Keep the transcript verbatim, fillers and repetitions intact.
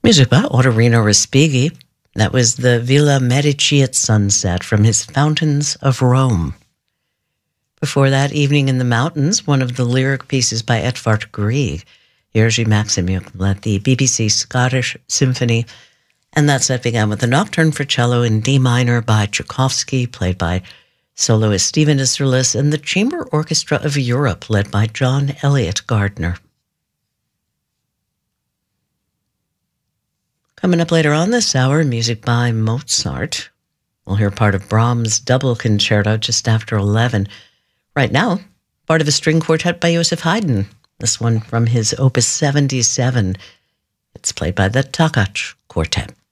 Music by Ottorino Respighi. That was the Villa Medici at Sunset from his Fountains of Rome. Before that, Evening in the Mountains, one of the lyric pieces by Edvard Grieg. Jerzy Maximuk led the B B C Scottish Symphony, and that set began with the Nocturne for Cello in D minor by Tchaikovsky, played by soloist Stephen Isserlis, and the Chamber Orchestra of Europe, led by John Elliott Gardner. Coming up later on this hour, music by Mozart. We'll hear part of Brahms' double concerto just after eleven. Right now, part of a string quartet by Joseph Haydn. This one from his Opus seventy-seven. It's played by the Takács Quartet.